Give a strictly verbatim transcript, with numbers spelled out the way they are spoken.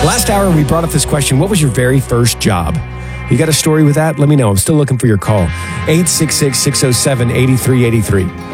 Last hour, we brought up this question. What was your very first job? You got a story with that? Let me know. I'm still looking for your call. eight six six, six oh seven, eight three eight three.